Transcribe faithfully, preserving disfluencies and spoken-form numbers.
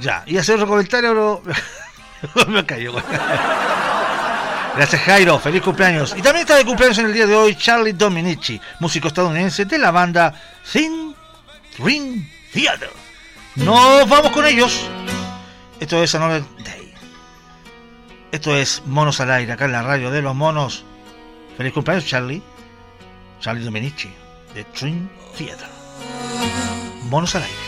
Ya, y hacer otro comentario, pero me cayó. Gracias, Jairo, feliz cumpleaños. Y también está de cumpleaños en el día de hoy Charlie Dominici, músico estadounidense de la banda Thin Ring Theater. Nos vamos con ellos. Esto es Another Day. Esto es Monos al Aire, acá en la radio de los monos. Feliz cumpleaños, Charlie. Charlie Dominici, de Thin Theater. Monos al Aire.